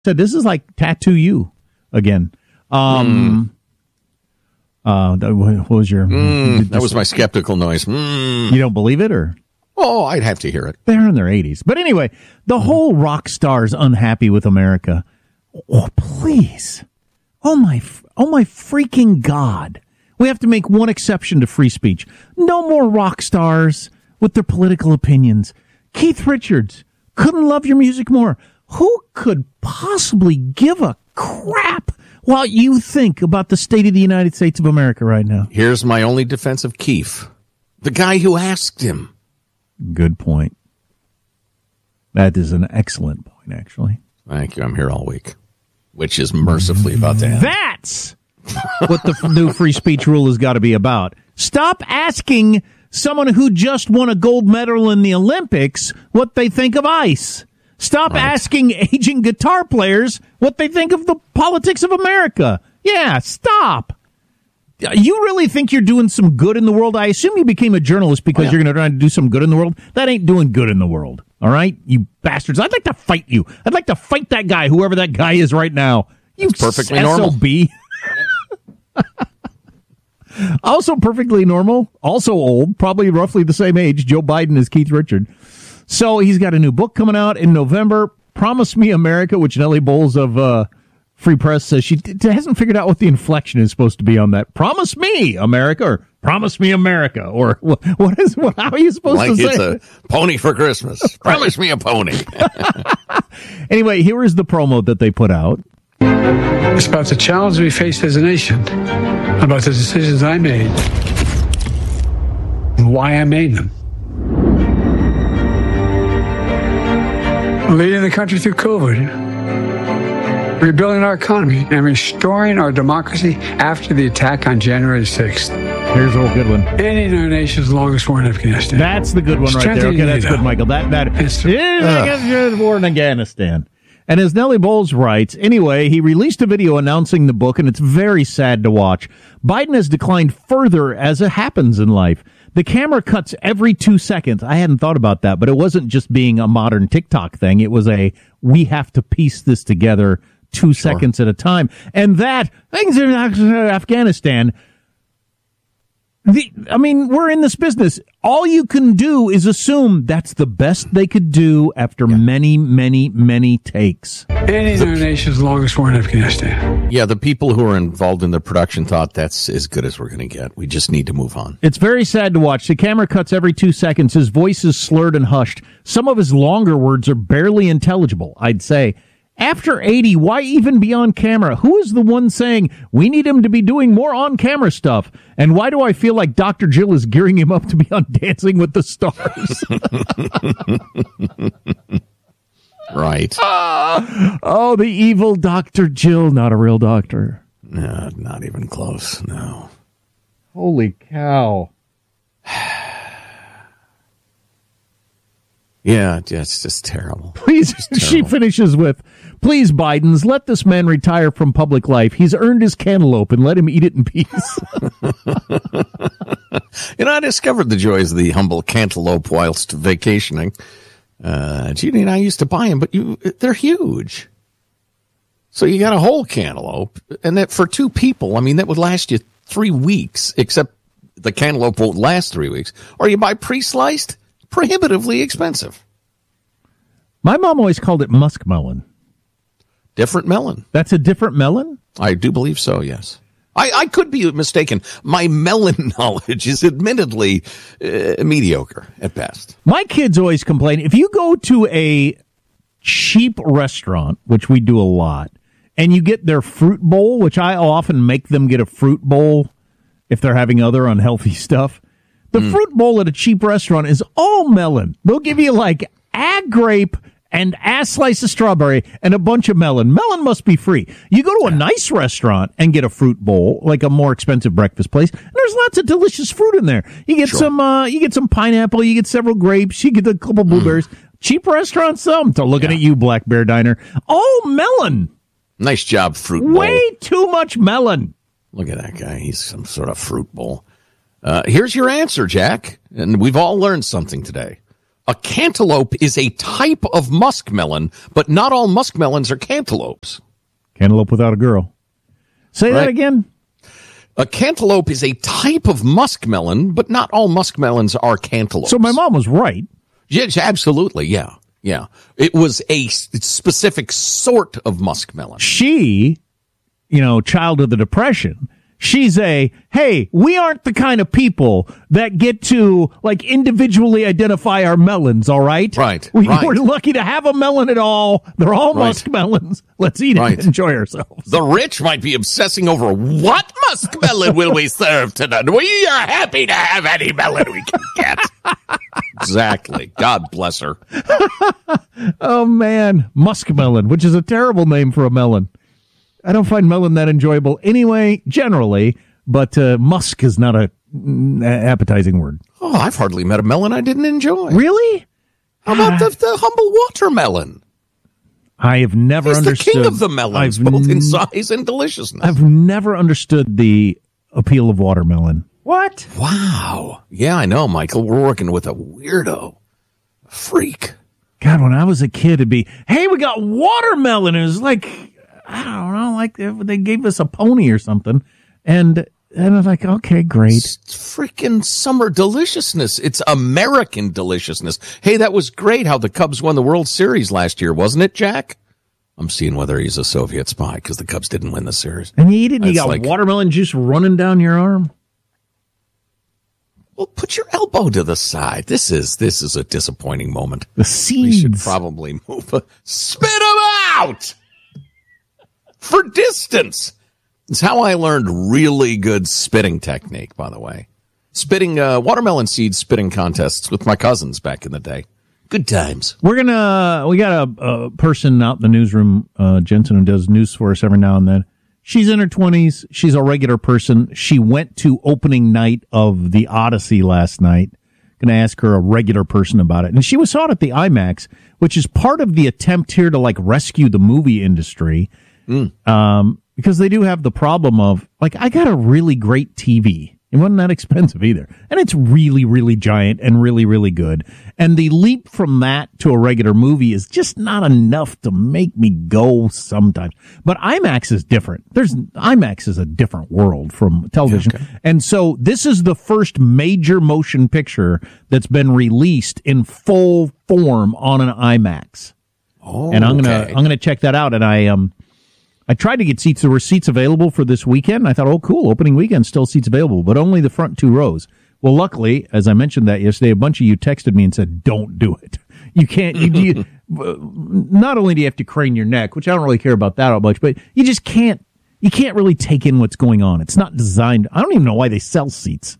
said, this is like Tattoo You again. What was your... that was my skeptical noise. You don't believe it, or... Oh, I'd have to hear it. They're in their 80s. But anyway, the whole rock star's unhappy with America. Oh, please. Oh, my freaking God. We have to make one exception to free speech. No more rock stars with their political opinions. Keith Richards, couldn't love your music more. Who could possibly give a crap what you think about the state of the United States of America right now? Here's my only defense of Keith. The guy who asked him. Good point. That is an excellent point, actually. Thank you. I'm here all week, which is mercifully about to end. That's what the new free speech rule has got to be about. Stop asking someone who just won a gold medal in the Olympics what they think of ice. Stop asking aging guitar players what they think of the politics of America. Yeah, stop. You really think you're doing some good in the world? I assume you became a journalist because you're going to try to do some good in the world. That ain't doing good in the world. All right? You bastards. I'd like to fight you. I'd like to fight that guy, whoever that guy is right now. You perfectly normal. SOB. Also perfectly normal. Also old. Probably roughly the same age. Joe Biden is Keith Richards. So he's got a new book coming out in November. Promise Me America, which Nellie Bowles of Free Press says she hasn't figured out what the inflection is supposed to be on that. Promise me, America, or Promise me, America, or how are you supposed to say it's a pony for Christmas. Promise me a pony. Anyway, here is the promo that they put out. It's about the challenge we face as a nation, about the decisions I made, and why I made them. Leading the country through COVID, rebuilding our economy, and restoring our democracy after the attack on January 6th. Here's a good one. Ending our nation's longest war in Afghanistan. That's the good one right there. Okay, that's good, Michael. That is war in Afghanistan. And as Nellie Bowles writes, anyway, he released a video announcing the book, and it's very sad to watch. Biden has declined further as it happens in life. The camera cuts every 2 seconds. I hadn't thought about that, but it wasn't just being a modern TikTok thing. It was we have to piece this together 2 seconds at a time. And that, things in Afghanistan, we're in this business. All you can do is assume that's the best they could do after many, many, many takes. Ending our nation's longest war in Afghanistan. Yeah, the people who are involved in the production thought that's as good as we're going to get. We just need to move on. It's very sad to watch. The camera cuts every 2 seconds. His voice is slurred and hushed. Some of his longer words are barely intelligible, I'd say. After 80, why even be on camera? Who is the one saying, we need him to be doing more on-camera stuff? And why do I feel like Dr. Jill is gearing him up to be on Dancing with the Stars? Right. Oh, the evil Dr. Jill, not a real doctor. No, not even close, no. Holy cow. Yeah, it's just terrible. Please, she finishes with, please, Bidens, let this man retire from public life. He's earned his cantaloupe and let him eat it in peace. I discovered the joys of the humble cantaloupe whilst vacationing. Judy and I used to buy them, but they're huge. So you got a whole cantaloupe, and that for two people, that would last you 3 weeks, except the cantaloupe won't last 3 weeks. Or you buy pre-sliced. Prohibitively expensive. My mom always called it muskmelon. Different melon. That's a different melon? I do believe so, yes. I could be mistaken. My melon knowledge is admittedly mediocre at best. My kids always complain, if you go to a cheap restaurant, which we do a lot, and you get their fruit bowl, which I often make them get a fruit bowl if they're having other unhealthy stuff, the fruit bowl at a cheap restaurant is all melon. They'll give you like a grape and a slice of strawberry and a bunch of melon. Melon must be free. You go to a nice restaurant and get a fruit bowl, like a more expensive breakfast place, and there's lots of delicious fruit in there. You get some pineapple, you get several grapes, you get a couple blueberries. Cheap restaurants, I'm looking at you, Black Bear Diner. All melon. Nice job, fruit bowl. Way too much melon. Look at that guy. He's some sort of fruit bowl. Here's your answer, Jack. And we've all learned something today. A cantaloupe is a type of muskmelon, but not all muskmelons are cantaloupes. Cantaloupe without a girl. Say that again. A cantaloupe is a type of muskmelon, but not all muskmelons are cantaloupes. So my mom was right. Yes, absolutely. Yeah. Yeah. It was a specific sort of muskmelon. She, child of the Depression, she's hey, we aren't the kind of people that get to, individually identify our melons, all right? Right. We're lucky to have a melon at all. They're all muskmelons. Let's eat it and enjoy ourselves. The rich might be obsessing over what muskmelon will we serve tonight. We are happy to have any melon we can get. Exactly. God bless her. Oh, man. Muskmelon, which is a terrible name for a melon. I don't find melon that enjoyable anyway, generally, but musk is not a appetizing word. Oh, I've hardly met a melon I didn't enjoy. Really? How about the humble watermelon? I have never understood. He's the king of the melons, both in size and deliciousness. I've never understood the appeal of watermelon. What? Wow. Yeah, I know, Michael. We're working with a weirdo. A freak. God, when I was a kid, it'd be, hey, we got watermelon. It was like, I don't know, like they gave us a pony or something. And I was like, okay, great. It's freaking summer deliciousness. It's American deliciousness. Hey, that was great how the Cubs won the World Series last year, wasn't it, Jack? I'm seeing whether he's a Soviet spy because the Cubs didn't win the series. And you eat it and you got watermelon juice running down your arm? Well, put your elbow to the side. This is a disappointing moment. The seeds. We should probably move. Spit them out! For distance. It's how I learned really good spitting technique, by the way. Spitting, watermelon seed spitting contests with my cousins back in the day. Good times. We got a person out in the newsroom, Jensen, who does news for us every now and then. She's in her 20s. She's a regular person. She went to opening night of The Odyssey last night. Going to ask her, a regular person, about it. And she saw it at the IMAX, which is part of the attempt here to rescue the movie industry. Because they do have the problem of, I got a really great TV. It wasn't that expensive either. And it's really, really giant and really, really good. And the leap from that to a regular movie is just not enough to make me go sometimes. But IMAX is different. IMAX is a different world from television. Okay. And so this is the first major motion picture that's been released in full form on an IMAX. Oh, and I'm gonna check that out. And I tried to get seats. There were seats available for this weekend. I thought, oh, cool, opening weekend, still seats available, but only the front 2 rows. Well, luckily, as I mentioned that yesterday, a bunch of you texted me and said, don't do it. You can't, not only do you have to crane your neck, which I don't really care about that much, but you just can't really take in what's going on. It's not designed. I don't even know why they sell seats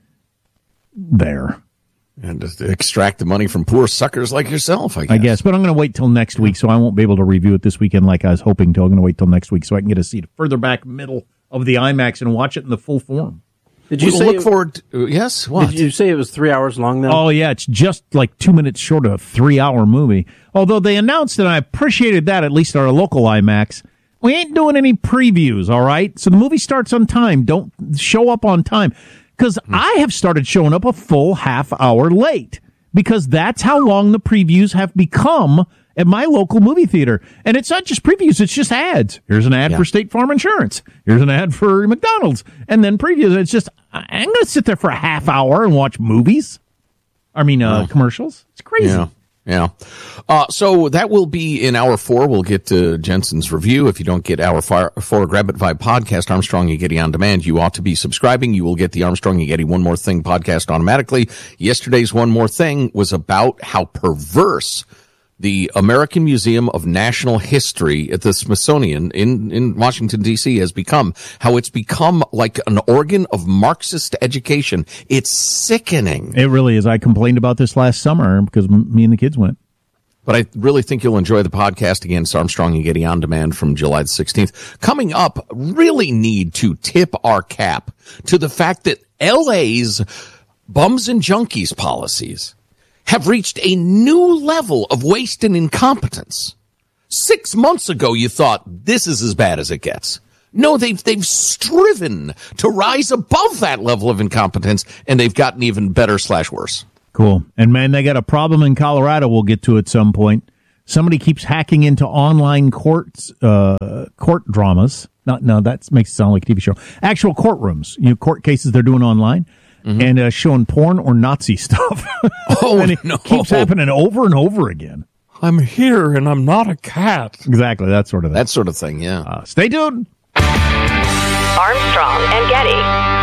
there. And to extract the money from poor suckers like yourself, I guess. But I'm going to wait till next week, so I won't be able to review it this weekend like I was hoping to. I'm going to wait till next week so I can get a seat further back middle of the IMAX and watch it in the full form. Did you look forward to, yes? What? Did you say it was 3 hours long then? Oh, yeah. It's just 2 minutes short of a 3-hour movie. Although they announced, and I appreciated that, at least at our local IMAX, we ain't doing any previews, all right? So the movie starts on time. Don't show up on time. Because I have started showing up a full half hour late. Because that's how long the previews have become at my local movie theater. And it's not just previews, it's just ads. Here's an ad for State Farm Insurance. Here's an ad for McDonald's. And then previews. It's just, I'm going to sit there for a half hour and watch movies. Commercials. It's crazy. Yeah. So that will be in hour 4. We'll get to Jensen's review. If you don't get hour 4 Grab It Vibe podcast, Armstrong and Getty On Demand, you ought to be subscribing. You will get the Armstrong and Getty One More Thing podcast automatically. Yesterday's One More Thing was about how perverse the American Museum of National History at the Smithsonian in Washington, D.C. has become, how it's become like an organ of Marxist education. It's sickening. It really is. I complained about this last summer because me and the kids went. But I really think you'll enjoy the podcast. Again, it's Armstrong and Getty On Demand from July the 16th. Coming up, really need to tip our cap to the fact that L.A.'s bums and junkies policies have reached a new level of waste and incompetence. 6 months ago, you thought this is as bad as it gets. No, they've striven to rise above that level of incompetence, and they've gotten even better / worse. Cool. And, man, they got a problem in Colorado we'll get to at some point. Somebody keeps hacking into online court dramas. No, that makes it sound like a TV show. Actual courtrooms, court cases they're doing online, and showing porn or Nazi stuff. And it keeps happening over and over again. I'm here, and I'm not a cat. Exactly, that sort of thing. That sort of thing, yeah. Stay tuned. Armstrong and Getty.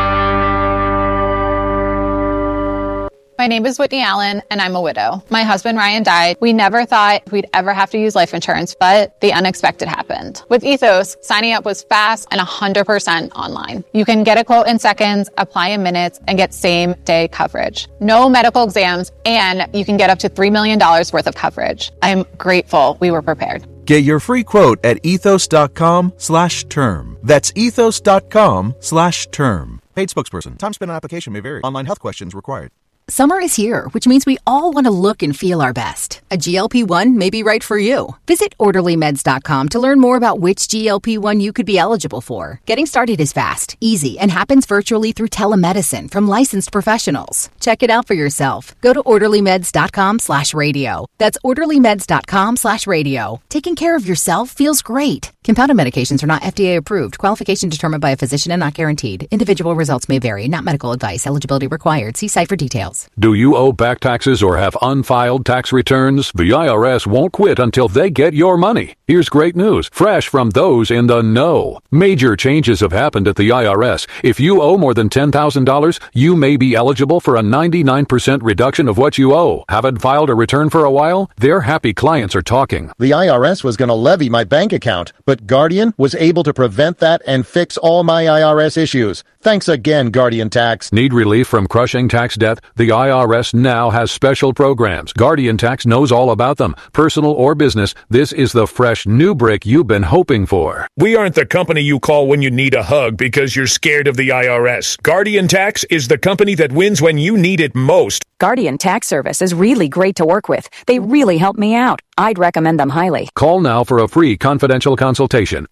My name is Whitney Allen, and I'm a widow. My husband, Ryan, died. We never thought we'd ever have to use life insurance, but the unexpected happened. With Ethos, signing up was fast and 100% online. You can get a quote in seconds, apply in minutes, and get same-day coverage. No medical exams, and you can get up to $3 million worth of coverage. I'm grateful we were prepared. Get your free quote at ethos.com/term. That's ethos.com/term. Paid spokesperson. Time spent on application may vary. Online health questions required. Summer is here, which means we all want to look and feel our best. A GLP-1 may be right for you. Visit OrderlyMeds.com to learn more about which GLP-1 you could be eligible for. Getting started is fast, easy, and happens virtually through telemedicine from licensed professionals. Check it out for yourself. Go to OrderlyMeds.com/radio. That's OrderlyMeds.com/radio. Taking care of yourself feels great. Compounded medications are not FDA approved. Qualification determined by a physician and not guaranteed. Individual results may vary. Not medical advice. Eligibility required. See site for details. Do you owe back taxes or have unfiled tax returns? The IRS won't quit until they get your money. Here's great news, fresh from those in the know. Major changes have happened at the IRS. If you owe more than $10,000, you may be eligible for a 99% reduction of what you owe. Haven't filed a return for a while? Their happy clients are talking. The IRS was going to levy my bank account, but Guardian was able to prevent that and fix all my IRS issues. Thanks again, Guardian Tax. Need relief from crushing tax debt? The IRS now has special programs. Guardian Tax knows all about them. Personal or business, this is the fresh new brick you've been hoping for. We aren't the company you call when you need a hug because you're scared of the IRS. Guardian Tax is the company that wins when you need it most. Guardian Tax Service is really great to work with. They really help me out. I'd recommend them highly. Call now for a free confidential consultation.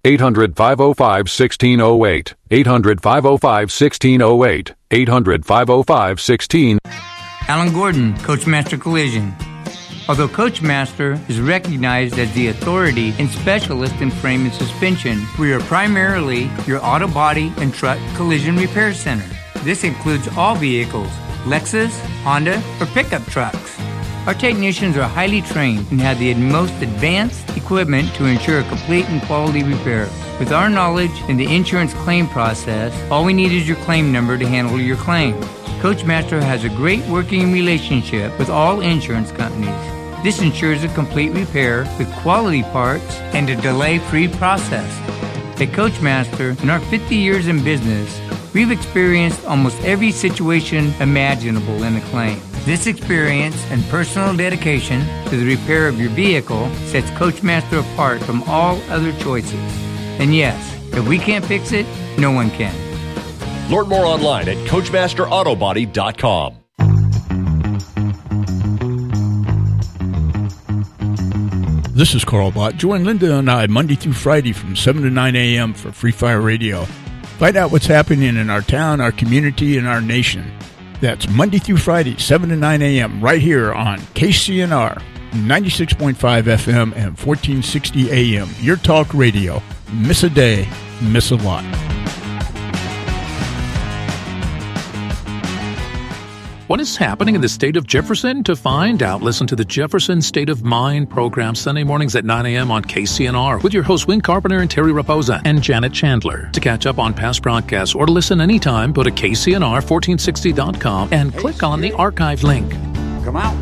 800-505-1608. 800-505-1608. 800-505-16. Alan Gordon, Coachmaster Collision. Although Coachmaster is recognized as the authority and specialist in frame and suspension, we are primarily your auto body and truck collision repair center. This includes all vehicles, Lexus, Honda, or pickup trucks. Our technicians are highly trained and have the most advanced equipment to ensure a complete and quality repair. With our knowledge in the insurance claim process, all we need is your claim number to handle your claim. Coachmaster has a great working relationship with all insurance companies. This ensures a complete repair with quality parts and a delay-free process. At Coachmaster, in our 50 years in business, we've experienced almost every situation imaginable in a claim. This experience and personal dedication to the repair of your vehicle sets Coachmaster apart from all other choices. And yes, if we can't fix it, no one can. Learn more online at CoachmasterAutobody.com. This is Carl Bott. Join Linda and I Monday through Friday from 7 to 9 a.m. for Free Fire Radio. Find out what's happening in our town, our community, and our nation. That's Monday through Friday, 7 to 9 a.m. right here on KCNR, 96.5 FM and 1460 AM. Your talk radio. Miss a day, miss a lot. What is happening in the state of Jefferson? To find out, listen to the Jefferson State of Mind program Sunday mornings at 9 a.m. on KCNR with your hosts Win Carpenter and Terry Raposa and Janet Chandler. To catch up on past broadcasts or to listen anytime, go to KCNR1460.com and click on the archive link. Come out.